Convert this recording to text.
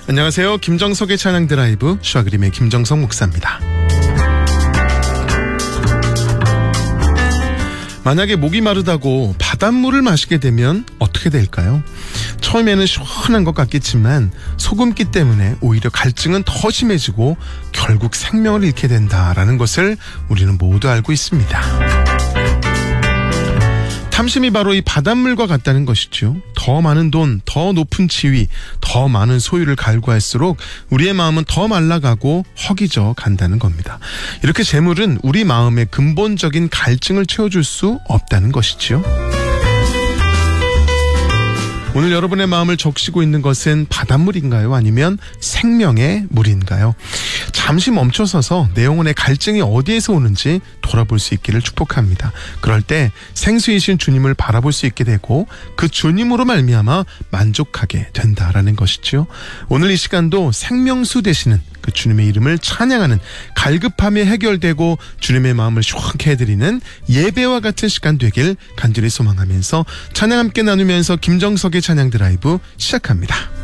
안녕하세요. 김정석의 찬양 드라이브 슈아그림의 김정석 목사입니다. 만약에 목이 마르다고 바닷물을 마시게 되면 어떻게 될까요? 처음에는 시원한 것 같겠지만 소금기 때문에 오히려 갈증은 더 심해지고 결국 생명을 잃게 된다라는 것을 우리는 모두 알고 있습니다. 탐심이 바로 이 바닷물과 같다는 것이죠. 더 많은 돈, 더 높은 지위, 더 많은 소유를 갈구할수록 우리의 마음은 더 말라가고 허기져 간다는 겁니다. 이렇게 재물은 우리 마음의 근본적인 갈증을 채워줄 수 없다는 것이지요. 오늘 여러분의 마음을 적시고 있는 것은 바닷물인가요? 아니면 생명의 물인가요? 잠시 멈춰서서 내 영혼의 갈증이 어디에서 오는지 돌아볼 수 있기를 축복합니다. 그럴 때 생수이신 주님을 바라볼 수 있게 되고 그 주님으로 말미암아 만족하게 된다라는 것이죠. 오늘 이 시간도 생명수 되시는 그 주님의 이름을 찬양하는 갈급함이 해결되고 주님의 마음을 시원케 해드리는 예배와 같은 시간 되길 간절히 소망하면서 찬양 함께 나누면서 김정석의 찬양 드라이브 시작합니다.